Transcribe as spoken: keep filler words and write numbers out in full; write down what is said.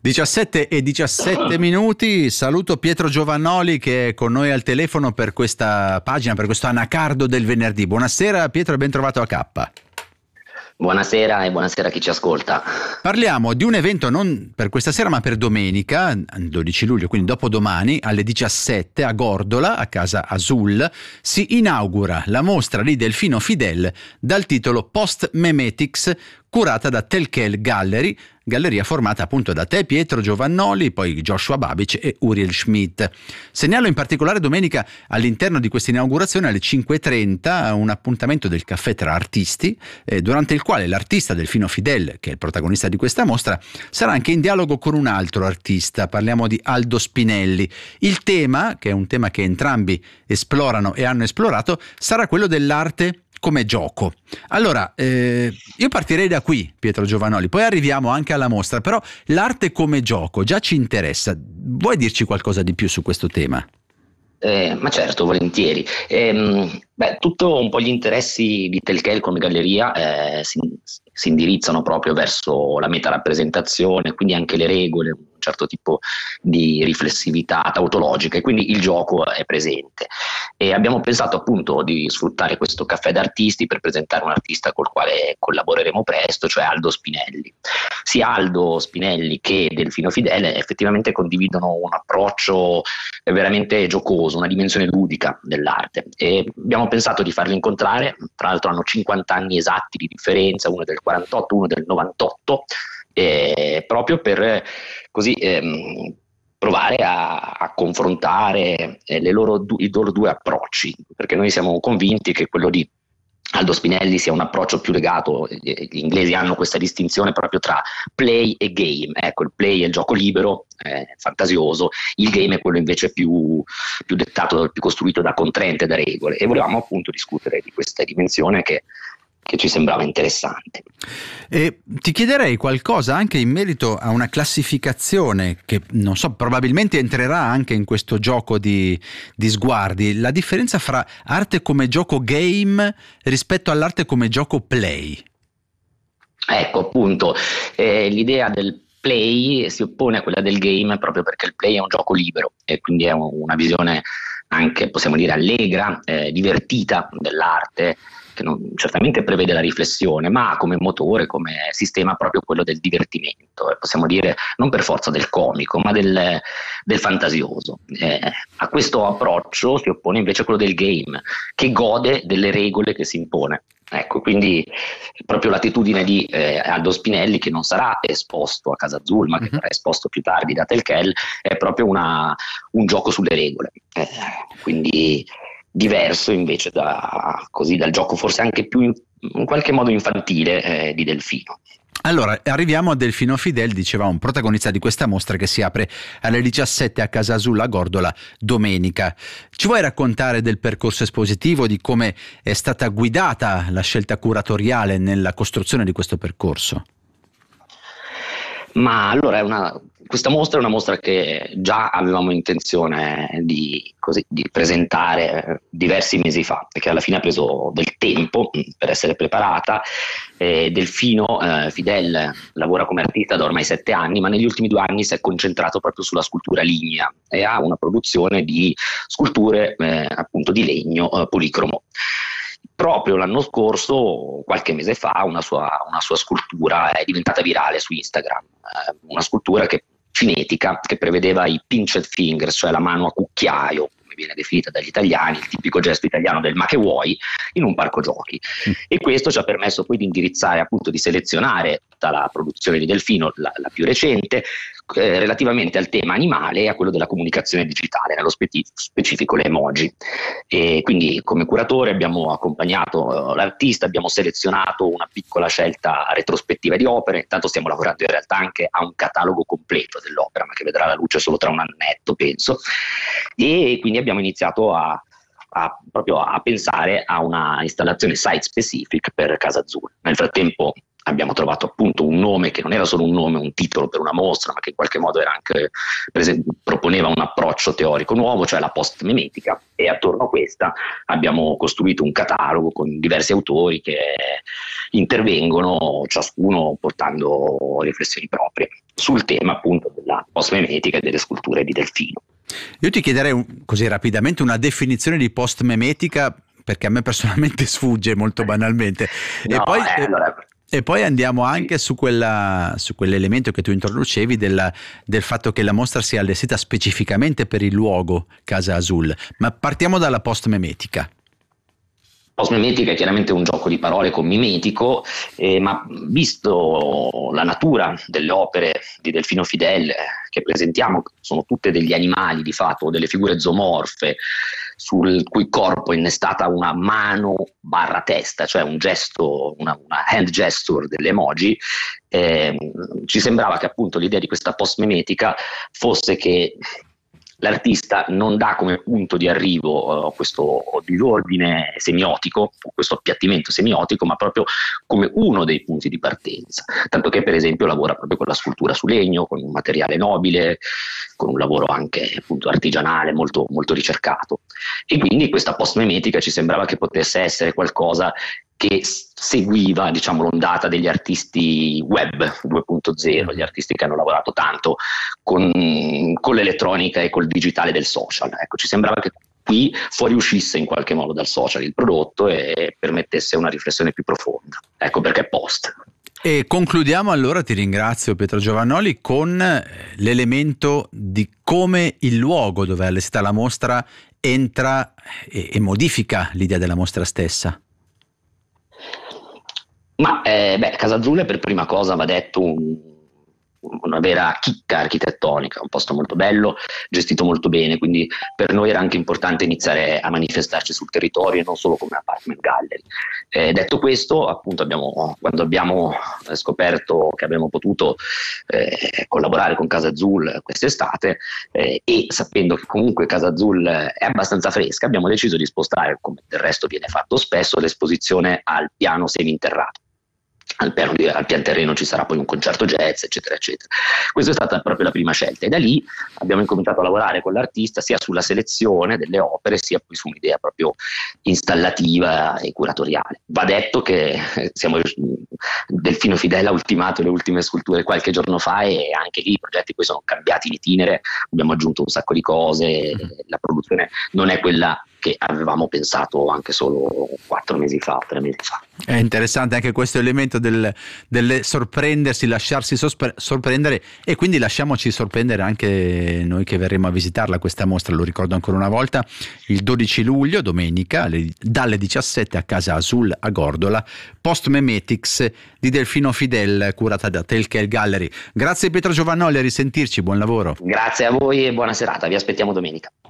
diciassette e diciassette minuti, saluto Pietro Giovannoli che è con noi al telefono per questa pagina, per questo anacardo del venerdì. Buonasera Pietro e ben trovato a K. Buonasera e buonasera a chi ci ascolta. Parliamo di un evento non per questa sera ma per domenica, dodici luglio, quindi dopodomani, alle diciassette a Gordola, a Casa Azul, si inaugura la mostra di Delfino Fidel dal titolo Post Memetics, curata da Telkel Gallery, galleria formata appunto da te Pietro Giovannoli, poi Joshua Babic e Uriel Schmidt. Segnalo in particolare domenica all'interno di questa inaugurazione alle cinque e trenta un appuntamento del caffè tra artisti, eh, durante il quale l'artista Delfino Fidel, che è il protagonista di questa mostra, sarà anche in dialogo con un altro artista, parliamo di Aldo Spinelli. Il tema, che è un tema che entrambi esplorano e hanno esplorato, sarà quello dell'arte come gioco. Allora, eh, io partirei da qui, Pietro Giovannoli, poi arriviamo anche alla mostra, però l'arte come gioco già ci interessa. Vuoi dirci qualcosa di più su questo tema? Eh, ma certo, volentieri. Ehm, beh, tutto un po' gli interessi di Telkel come galleria eh, si, si indirizzano proprio verso la metarappresentazione, quindi anche le regole, un certo tipo di riflessività tautologica, e quindi il gioco è presente. E abbiamo pensato appunto di sfruttare questo caffè d'artisti per presentare un artista col quale collaboreremo presto, cioè Aldo Spinelli. Sia Aldo Spinelli che Delfino Fidel effettivamente condividono un approccio veramente giocoso, una dimensione ludica dell'arte, e abbiamo pensato di farli incontrare. Tra l'altro hanno cinquanta anni esatti di differenza, uno del quarantotto, uno del novantotto, eh, proprio per così ehm, provare a, a confrontare eh, le loro, i loro due approcci, perché noi siamo convinti che quello di Aldo Spinelli sia un approccio più legato, gli inglesi hanno questa distinzione proprio tra play e game. Ecco, il play è il gioco libero, eh, fantasioso, il game è quello invece più, più dettato, più costruito da contraente, da regole, e volevamo appunto discutere di questa dimensione che che ci sembrava interessante. E ti chiederei qualcosa anche in merito a una classificazione che, non so, probabilmente entrerà anche in questo gioco di, di sguardi, la differenza fra arte come gioco game rispetto all'arte come gioco play. Ecco, appunto, eh, l'idea del play si oppone a quella del game proprio perché il play è un gioco libero e quindi è un, una visione anche, possiamo dire, allegra, eh, divertita dell'arte, che non, certamente prevede la riflessione, ma come motore, come sistema proprio quello del divertimento, eh, possiamo dire non per forza del comico, ma del, del fantasioso. Eh, a questo approccio si oppone invece quello del game, che gode delle regole che si impone. Ecco, quindi proprio l'attitudine di eh, Aldo Spinelli, che non sarà esposto a Casa Azul, ma che sarà esposto più tardi da Telkel, è proprio una, un gioco sulle regole. Eh, quindi diverso invece da, così, dal gioco forse anche più in, in qualche modo infantile eh, di Delfino. Allora, arriviamo a Delfino Fidel, diceva un protagonista di questa mostra che si apre alle diciassette a Casa Azul a Gordola domenica. Ci vuoi raccontare del percorso espositivo, di come è stata guidata la scelta curatoriale nella costruzione di questo percorso? Ma allora è una, questa mostra è una mostra che già avevamo intenzione di, così, di presentare diversi mesi fa, perché alla fine ha preso del tempo per essere preparata. Eh, Delfino eh, Fidel lavora come artista da ormai sette anni, ma negli ultimi due anni si è concentrato proprio sulla scultura lignea e ha una produzione di sculture eh, appunto di legno eh, policromo. Proprio l'anno scorso, qualche mese fa, una sua, una sua scultura è diventata virale su Instagram, eh, una scultura che, cinetica che prevedeva i pinched fingers, cioè la mano a cucchiaio, come viene definita dagli italiani, il tipico gesto italiano del ma che vuoi, in un parco giochi. Mm. E questo ci ha permesso poi di indirizzare, appunto di selezionare tutta la produzione di Delfino, la, la più recente, Eh, relativamente al tema animale e a quello della comunicazione digitale, nello spe- specifico le emoji. E quindi come curatore abbiamo accompagnato uh, l'artista, abbiamo selezionato una piccola scelta retrospettiva di opere, intanto stiamo lavorando in realtà anche a un catalogo completo dell'opera, ma che vedrà la luce solo tra un annetto, penso, e quindi abbiamo iniziato a A, proprio a pensare a una installazione site specific per Casa Azul. Nel frattempo abbiamo trovato appunto un nome che non era solo un nome, un titolo per una mostra, ma che in qualche modo era anche, proponeva un approccio teorico nuovo, cioè la post-memetica, e attorno a questa abbiamo costruito un catalogo con diversi autori che intervengono, ciascuno portando riflessioni proprie sul tema appunto post-memetica e delle sculture di Delfino. Io ti chiederei un, così rapidamente una definizione di post-memetica, perché a me personalmente sfugge molto banalmente. No, e, poi, eh, allora, e poi andiamo anche su, quella, su quell'elemento che tu introducevi del, del fatto che la mostra sia allestita specificamente per il luogo Casa Azul, ma partiamo dalla post-memetica. Post-memetica è chiaramente un gioco di parole con mimetico, eh, ma visto la natura delle opere di Delfino Fidel che presentiamo, sono tutte degli animali di fatto, delle figure zoomorfe, sul cui corpo è innestata una mano barra testa, cioè un gesto, una, una hand gesture delle emoji, eh, ci sembrava che appunto l'idea di questa post-memetica fosse che l'artista non dà come punto di arrivo uh, questo disordine semiotico, questo appiattimento semiotico, ma proprio come uno dei punti di partenza, tanto che per esempio lavora proprio con la scultura su legno, con un materiale nobile, con un lavoro anche appunto artigianale molto, molto ricercato, e quindi questa post-memetica ci sembrava che potesse essere qualcosa che seguiva, diciamo, l'ondata degli artisti web due punto zero, gli artisti che hanno lavorato tanto con, con l'elettronica e col digitale del social. Ecco, ci sembrava che qui fuoriuscisse in qualche modo dal social il prodotto e permettesse una riflessione più profonda. Ecco perché post. E concludiamo allora, ti ringrazio Pietro Giovannoli, con l'elemento di come il luogo dove è allestita la mostra entra e, e modifica l'idea della mostra stessa. Ma eh, beh, Casa Azul è per prima cosa, va detto, un, una vera chicca architettonica, un posto molto bello, gestito molto bene, quindi per noi era anche importante iniziare a manifestarci sul territorio e non solo come apartment gallery. Eh, detto questo, appunto, abbiamo, quando abbiamo scoperto che avremmo potuto eh, collaborare con Casa Azul quest'estate eh, e sapendo che comunque Casa Azul è abbastanza fresca, abbiamo deciso di spostare, come del resto viene fatto spesso, l'esposizione al piano seminterrato. Al piano, al pian terreno ci sarà poi un concerto jazz, eccetera eccetera. Questa è stata proprio la prima scelta, e da lì abbiamo incominciato a lavorare con l'artista sia sulla selezione delle opere sia poi su un'idea proprio installativa e curatoriale. Va detto che siamo, Delfino Fidel ha ultimato le ultime sculture qualche giorno fa e anche lì i progetti poi sono cambiati in itinere, abbiamo aggiunto un sacco di cose, la produzione non è quella che avevamo pensato anche solo quattro mesi fa, tre mesi fa. È interessante anche questo elemento del, del sorprendersi, lasciarsi sospre- sorprendere, e quindi lasciamoci sorprendere anche noi che verremo a visitarla questa mostra. Lo ricordo ancora una volta, il dodici luglio, domenica, le, dalle diciassette a Casa Azul a Gordola, Post Memetics di Delfino Fidel, curata da Telkel Gallery. Grazie Pietro Giovannoli, a risentirci, buon lavoro. Grazie a voi e buona serata, vi aspettiamo domenica.